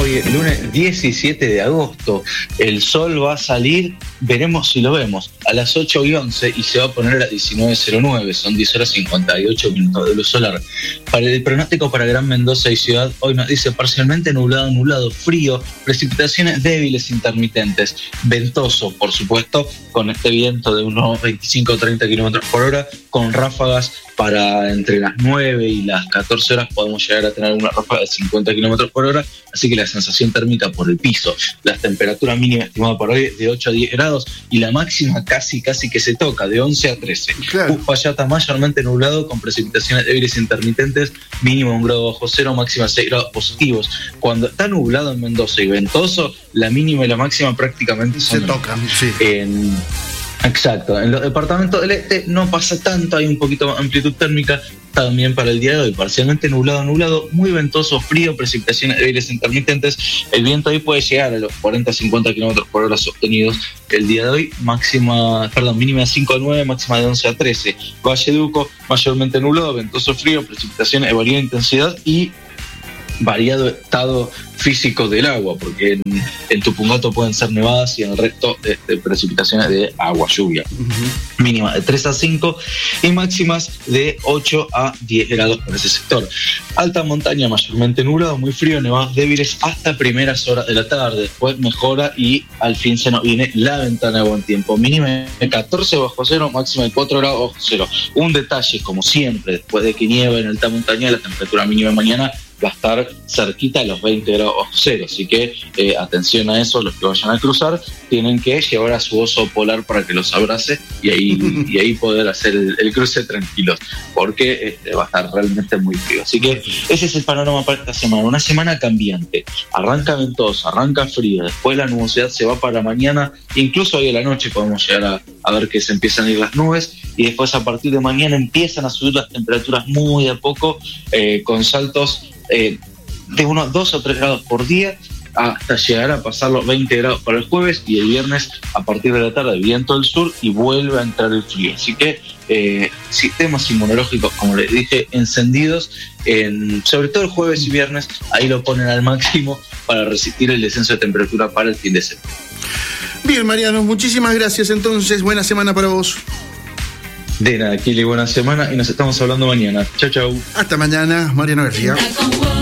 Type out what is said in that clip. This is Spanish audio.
Hoy, lunes 17 de agosto, el sol va a salir, veremos si lo vemos, a las 8:11 y se va a poner a las 19:09, son 10 horas 58 minutos de luz solar. Para el pronóstico para Gran Mendoza y Ciudad, hoy nos dice parcialmente nublado, frío, precipitaciones débiles intermitentes, ventoso, por supuesto, con este viento de unos 25 o 30 kilómetros por hora, con ráfagas para entre las 9 y las 14 horas podemos llegar a tener una ráfaga de 50 kilómetros por hora, así que la sensación térmica por el piso. La temperatura mínima estimada por hoy de 8 a 10 grados y la máxima casi que se toca, de 11 a 13. Claro. Uspallata mayormente nublado con precipitaciones débiles intermitentes, mínimo 1 grado bajo cero, máxima 6 grados positivos. Cuando está nublado en Mendoza y ventoso, la mínima y la máxima prácticamente se tocan, sí. Exacto, en los departamentos del este no pasa tanto, hay un poquito más de amplitud térmica también para el día de hoy, parcialmente nublado, muy ventoso, frío, precipitaciones débiles intermitentes. El viento hoy puede llegar a los 40-50 kilómetros por hora sostenidos el día de hoy, mínima de 5 a 9, máxima de 11 a 13. Valleduco, mayormente nublado, ventoso, frío, precipitaciones de variada intensidad y variado estado físico del agua, porque en Tupungato pueden ser nevadas y en el resto de precipitaciones de agua, lluvia. Uh-huh. Mínima de 3 a 5 y máximas de 8 a 10 grados por ese sector. Alta montaña, mayormente nublado, muy frío, nevadas débiles hasta primeras horas de la tarde. Después mejora y al fin se nos viene la ventana de buen tiempo. Mínima de 14 bajo cero, máxima de 4 grados bajo cero. Un detalle, como siempre, después de que nieve en alta montaña, la temperatura mínima de mañana va a estar cerquita a los 20 grados bajo cero, así que atención a eso, los que vayan a cruzar tienen que llevar a su oso polar para que los abrace y ahí poder hacer el cruce tranquilos, porque va a estar realmente muy frío. Así que ese es el panorama para esta semana, una semana cambiante, arranca ventosa, arranca frío, después la nubosidad se va para mañana, incluso hoy a la noche podemos llegar a ver que se empiezan a ir las nubes y después a partir de mañana empiezan a subir las temperaturas muy de a poco, con saltos de unos 2 o 3 grados por día hasta llegar a pasar los 20 grados para el jueves y el viernes a partir de la tarde viento del sur y vuelve a entrar el frío. Así que sistemas inmunológicos, como les dije, encendidos, sobre todo el jueves y viernes, ahí lo ponen al máximo para resistir el descenso de temperatura para el fin de semana. Bien, Mariano, muchísimas gracias entonces, buena semana para vos. De nada, Kili, buena semana y nos estamos hablando mañana. Chau. Hasta mañana, Mariano García.